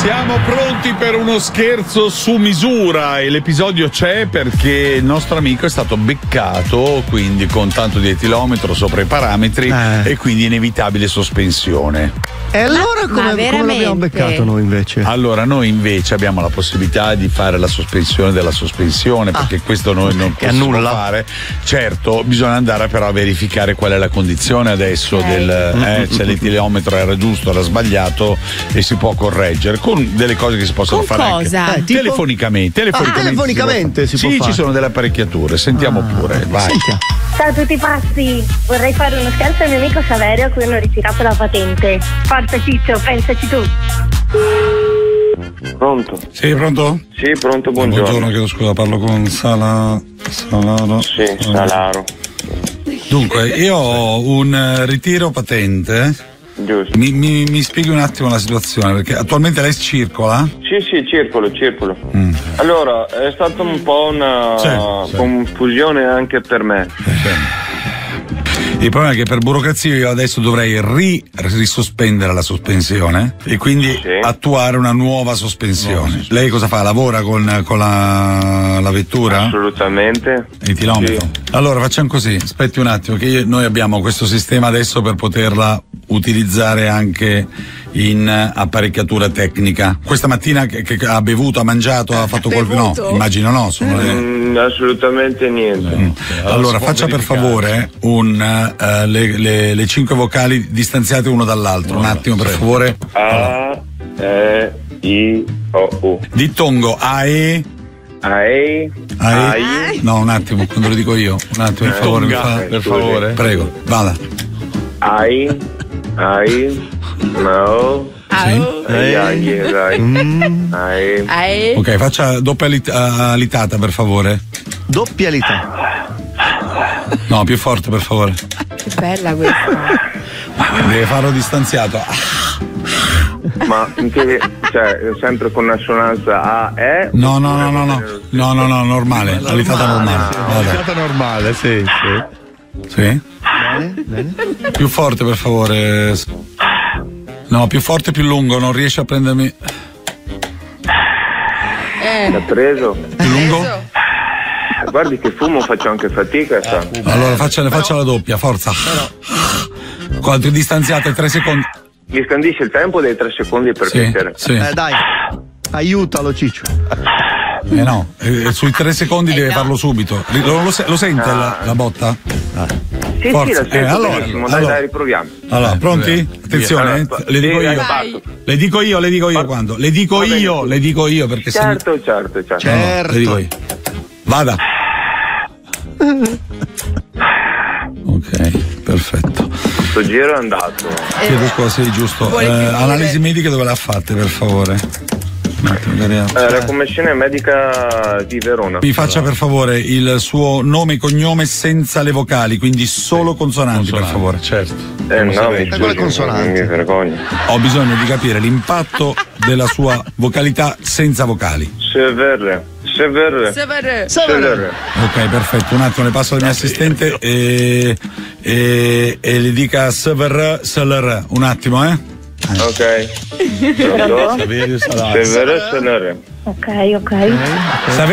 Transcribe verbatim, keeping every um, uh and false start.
Siamo pronti per uno scherzo su misura e l'episodio c'è perché il nostro amico è stato beccato, quindi con tanto di etilometro sopra i parametri eh. e quindi inevitabile sospensione. E allora come, come l'abbiamo beccato noi invece? Allora noi invece abbiamo la possibilità di fare la sospensione della sospensione, ah. perché questo noi non possiamo annulla. fare. Certo, bisogna andare però a verificare qual è la condizione adesso okay. del eh, se l'etilometro era giusto, era sbagliato e si può correggere con delle cose che si possono con fare cosa? anche Eh, tipo? telefonicamente. Telefonicamente, ah, telefonicamente si può, si si può sì, fare. Ci sono delle apparecchiature, sentiamo ah, pure. Vai. Sentiamo. Ciao a tutti pazzi, vorrei fare uno scherzo al mio amico Saverio a cui hanno ritirato la patente. Forza Ciccio, pensaci tu. Pronto? Sì, pronto? Sì, pronto, buongiorno. Buongiorno, chiedo scusa, parlo con Sala Salaro. Sì, Salaro. Dunque, io ho un ritiro patente. Giusto. Mi, mi, mi spieghi un attimo la situazione, perché attualmente lei circola? Sì, sì, circolo, circolo. Mm. Allora, è stata un po' una sì, sì. confusione anche per me. Sì. Il problema è che per burocrazia io adesso dovrei ri- risospendere la sospensione e quindi sì. attuare una nuova sospensione. No, sì. Lei cosa fa? Lavora con, con la, la vettura? Assolutamente. Etilometro? Sì. Allora facciamo così, aspetti un attimo, che io, noi abbiamo questo sistema adesso per poterla utilizzare anche in apparecchiatura tecnica. Questa mattina che, che ha bevuto, ha mangiato, ha fatto qualcosa? No, immagino no. Sono le... mm, assolutamente niente. Mm. Allora, allora faccia per favore un, uh, le, le, le cinque vocali distanziate uno dall'altro. No, un attimo per sì. favore. A, E, I, O, U. Dittongo A, E. A, E. A, E. No, un attimo, quando lo dico io. Un attimo, per favore. Tonga, fa... Per favore. Prego, vada. Ai, ai, no. Sì. Ai, ai, ai. Mm. Ai. Ai. Ok, faccia doppia lit- alitata per favore. Doppia alitata. No, più forte per favore. Che bella questa. Deve farlo distanziato. Ma che, cioè, sempre con assonanza A, E? No, no, no, no, no. No, no, no, normale. Alitata normale. Alitata normale, sì, sì. Sì? Bene, bene. Più forte per favore. No, più forte, più lungo, non riesce a prendermi. Eh. L'ha preso? Più lungo? Guardi che fumo, faccio anche fatica. Sa. Allora faccia, faccia la doppia, forza. Quanto distanziate? Tre secondi. Mi scandisce il tempo dei tre secondi per sì, piacere. Sì. Eh dai, aiutalo Ciccio. Eh no, eh, sui tre secondi eh deve no. farlo subito. Lo, lo, lo sente ah. la, la botta? Ah. Sì, Forza. sì, la sento eh, allora, benissimo. Dai, allora. dai, riproviamo. Allora, pronti? Attenzione, allora, le dico io. Le dico io, le dico io quando. Le dico io, le dico io perché se certo, mi... certo, certo, certo. No, le dico io. Vada. Ok, perfetto. Questo giro è andato. Chiedo scusa, sì, giusto. Eh, analisi mediche dove le ha fatte, per favore? Eh, la commissione medica di Verona. Mi faccia per favore il suo nome e cognome senza le vocali, quindi solo consonanti, consonanti. per favore. Certo. Eh no, mi scusi, mi vergogno. Ho bisogno di capire l'impatto della sua vocalità senza vocali. Severe. Severe. Severe. Severe. Ok, perfetto. Un attimo, le passo al mio assistente e, e, e le dica severe, severe. Un attimo, eh? Ok. Severe, severe. Ok, ok.